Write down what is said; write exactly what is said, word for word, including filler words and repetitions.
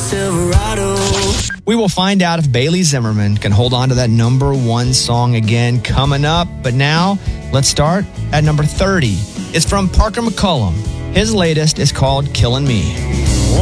Silverado. We will find out if Bailey Zimmerman can hold on to that number one song again coming up. But now, let's start at number thirty. It's from Parker McCollum. His latest is called Killin' Me.